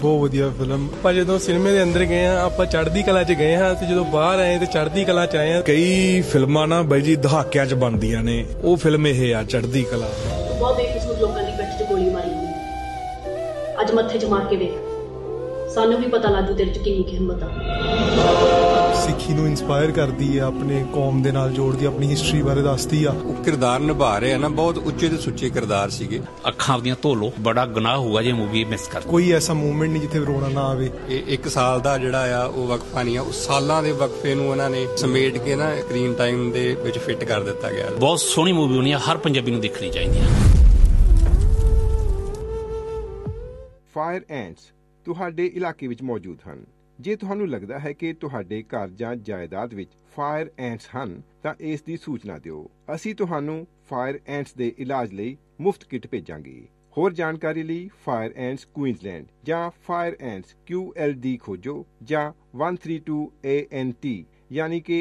ਬਹੁਤ ਵਧੀਆ ਫਿਲਮ। ਆਪਾਂ ਜਦੋਂ ਸਿਨੇਮੇ ਦੇ ਅੰਦਰ ਗਏ ਆ ਆਪਾਂ ਚੜ੍ਹਦੀ ਕਲਾ 'ਚ ਗਏ ਹਾਂ ਤੇ ਜਦੋਂ ਬਾਹਰ ਆਏ ਤੇ ਚੜ੍ਹਦੀ ਕਲਾ 'ਚ ਆਏ ਆ। ਕਈ ਫਿਲਮਾਂ ਨਾ ਬਾਈ ਜੀ ਦਹਾਕਿਆਂ 'ਚ ਬਣਦੀਆਂ ਨੇ, ਉਹ ਫਿਲਮ ਇਹ ਆ ਚੜ੍ਹਦੀ ਕਲਾ। ਬਹੁਤ ਬੇਕਸੂਰ ਲੋਕਾਂ ਦੀ ਪਿੱਠ 'ਚ ਗੋਲੀ ਮਾਰੀ ਗਈ, ਅੱਜ ਮੱਥੇ 'ਚ ਮਾਰ ਕੇ ਵੇਖ, ਸਾਨੂੰ ਵੀ ਪਤਾ ਲੱਗੂ ਤੇਰੇ 'ਚ ਕਿੰਨੀ ਹਿੰਮਤ ਆ। ਸਿੱਖੀ ਨੂੰ ਇਨਸਪਾਇਰ ਕਰਦੀ ਹੈ, ਆਪਣੇ ਕੌਮ ਦੇ ਨਾਲ ਜੋੜਦੀ, ਆਪਣੀ ਹਿਸਟਰੀ ਬਾਰੇ ਦੱਸਦੀ ਆ। ਉਹ ਕਿਰਦਾਰ ਨਿਭਾ ਰਹੇ ਆ ਨਾ, ਬਹੁਤ ਉੱਚੇ ਤੇ ਸੁੱਚੇ ਕਿਰਦਾਰ ਸੀਗੇ। ਅੱਖਾਂ ਆਪਣੀਆਂ ਧੋ ਲੋ, ਬੜਾ ਗੁਨਾਹ ਹੋਊਗਾ ਜੇ ਮੂਵੀ ਮਿਸ ਕਰ। ਕੋਈ ਐਸਾ ਮੂਵਮੈਂਟ ਨਹੀਂ ਜਿੱਥੇ ਰੋਣਾ ਨਾ ਆਵੇ। ਇਹ 1 ਸਾਲ ਦਾ ਜਿਹੜਾ ਆ ਉਹ ਵਕਫਾ ਨਹੀਂ ਆ, ਉਹ ਸਾਲਾਂ ਦੇ ਵਕਫੇ ਨੂੰ ਉਹਨਾਂ ਨੇ ਸਮੇਟ ਕੇ ਨਾ ਸਕਰੀਨ ਟਾਈਮ ਦੇ ਵਿੱਚ ਫਿੱਟ ਕਰ ਦਿੱਤਾ ਗਿਆ। ਬਹੁਤ ਸੋਹਣੀ ਮੂਵੀ ਹੋਣੀ ਆ, ਹਰ ਪੰਜਾਬੀ ਨੂੰ ਦੇਖਣੀ ਚਾਹੀਦੀ ਆ। ਫਾਇਰ ਐਂਟਸ ਤੁਹਾਡੇ ਇਲਾਕੇ ਵਿੱਚ ਮੌਜੂਦ ਹਨ। ਜੇ ਤੁਹਾਨੂੰ ਲੱਗਦਾ ਹੈ ਕਿ ਤੁਹਾਡੇ ਘਰ ਜਾਂ ਜਾਇਦਾਦ ਵਿੱਚ ਫਾਇਰ ਐਂਟਸ ਹਨ ਤਾਂ ਇਸ ਦੀ ਸੂਚਨਾ ਦਿਓ। ਅਸੀਂ ਤੁਹਾਨੂੰ ਫਾਇਰ ਐਂਟਸ ਦੇ ਇਲਾਜ ਲਈ ਮੁਫਤ ਕਿੱਟ ਭੇਜਾਂਗੇ। ਹੋਰ ਜਾਣਕਾਰੀ ਲਈ ਫਾਇਰ ਐਂਟਸ ਕੁਈਨਜ਼ਲੈਂਡ ਜਾਂ ਫਾਇਰ ਐਂਟਸ QLD ਖੋਜੋ ਜਾਂ 132 ANT ਯਾਨੀ ਕਿ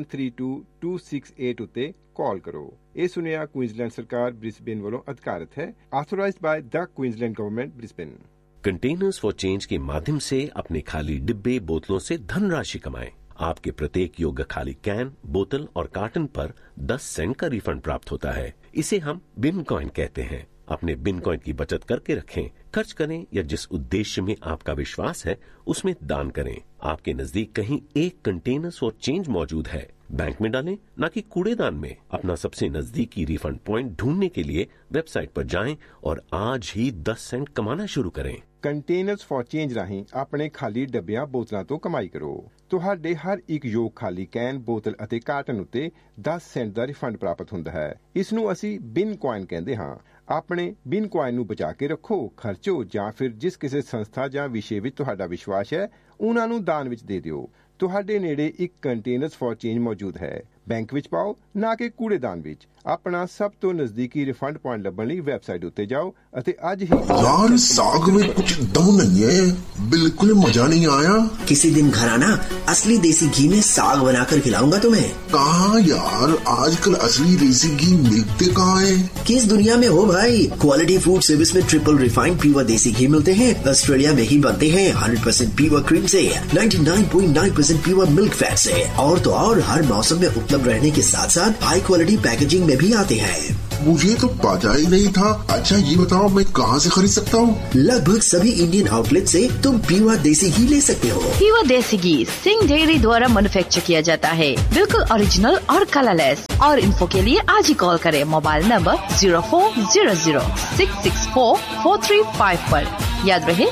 132268 ਉੱਤੇ ਕਾਲ ਕਰੋ। ਇਹ ਸੁਨੇਹਾ ਕੁਈਨਜ਼ਲੈਂਡ ਸਰਕਾਰ ਬ੍ਰਿਸਬੇਨ ਵੱਲੋਂ ਅਧਿਕਾਰਤ ਹੈ। Authorised by the Queensland government Brisbane. Containers for change के माध्यम से अपने खाली डिब्बे बोतलों से धनराशि कमाएं। आपके प्रत्येक योग्य खाली कैन, बोतल और कार्टन पर 10 सेंट का रिफंड प्राप्त होता है। इसे हम बिन कॉइन कहते हैं। अपने बिन कॉइन की बचत करके रखें, खर्च करें या जिस उद्देश्य में आपका विश्वास है उसमें दान करें। आपके नजदीक कहीं एक कंटेनर्स फॉर चेंज मौजूद है, बैंक में डालें ना कि कूड़ेदान में। अपना सबसे नजदीकी रिफंड पॉइंट ढूंढने के लिए वेबसाइट पर जाएं और आज ही 10 सेंट कमाना शुरू करें। ਕੰਟੇਨਰਸ ਫॉर ਚੇਂਜ ਰਾਹੀਂ ਆਪਣੇ ਖਾਲੀ ਡੱਬਿਆਂ ਬੋਤਲਾਂ ਤੋਂ ਕਮਾਈ ਕਰੋ। ਤੁਹਾਡੇ ਹਰ ਇੱਕ ਯੋਗ ਖਾਲੀ ਕੈਨ, ਬੋਤਲ ਅਤੇ ਕਾਰਟਨ ਉੱਤੇ 10 ਸੈਂਟ ਦਾ ਰਿਫੰਡ ਪ੍ਰਾਪਤ ਹੁੰਦਾ ਹੈ। ਇਸ ਨੂੰ ਅਸੀਂ ਬਿਨ ਕੁਆਇਨ ਕਹਿੰਦੇ ਹਾਂ। ਆਪਣੇ ਬਿਨ ਕੁਆਇਨ ਨੂੰ ਬਚਾ ਕੇ ਰੱਖੋ, ਖਰਚੋ ਜਾਂ ਫਿਰ ਜਿਸ ਕਿਸੇ ਸੰਸਥਾ ਜਾਂ ਵਿਸ਼ੇ ਵਿੱਚ ਤੁਹਾਡਾ ਵਿਸ਼ਵਾਸ ਹੈ ਉਹਨਾਂ ਨੂੰ ਦਾਨ ਵਿੱਚ ਦੇ ਦਿਓ। ਤੁਹਾਡੇ ਨੇੜੇ ਇੱਕ ਕੰਟੇਨਰਸ ਫॉर ਚੇਂਜ ਮੌਜੂਦ ਹੈ। ਬੈਂਕ ਵਿੱਚ ਪਾਓ ਨਾ ਕਿ ਕੂੜੇਦਾਨ ਵਿੱਚ। ਆਪਣਾ ਸਭ ਤੋਂ ਨਜ਼ਦੀਕੀ ਰਿਫੰਡ ਪੁਆਇੰਟ ਲੱਭਣ ਲਈ ਵੈਬਸਾਈਟ ਉੱਤੇ ਜਾਓ ਅਤੇ ਅੱਜ ਹੀ। यार साग में कुछ दम नहीं है, बिल्कुल मजा नहीं आया। किसी दिन घर आना, असली देसी घी में साग बनाकर खिलाऊंगा तुम्हें। कहाँ यार, आजकल असली देसी घी मिलते कहाँ है? किस दुनिया में हो भाई। क्वालिटी फूड सर्विस में ट्रिपल रिफाइंड प्योर देसी घी मिलते हैं। ऑस्ट्रेलिया में ही बनते हैं 100% प्योर क्रीम से, 99.9% प्योर मिल्क फैट से। और तो और हर मौसम में उपलब्ध रहने के साथ साथ हाई क्वालिटी पैकेजिंग में भी आते हैं। मुझे तो पता ही नहीं था। अच्छा ये बताओ मैं कहाँ से खरीद सकता हूँ? लगभग सभी इंडियन आउटलेट से तुम प्योर देसी घी ले सकते हो। प्योर देसी घी सिंह डेयरी द्वारा मैन्युफैक्चर किया जाता है, बिल्कुल ओरिजिनल और कलरलेस। और इन्फो के लिए आज ही कॉल करें मोबाइल नंबर 0400-664-4355 पर। याद रहे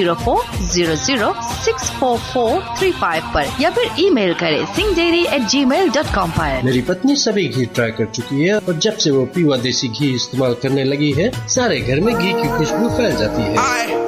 0400-644-35 पर या फिर ईमेल करें singhdairy@gmail.com पर। मेरी पत्नी सभी घी ट्राई कर चुकी है और जब से वो प्योर देसी घी इस्तेमाल करने लगी है सारे घर में घी की खुशबू फैल जाती है।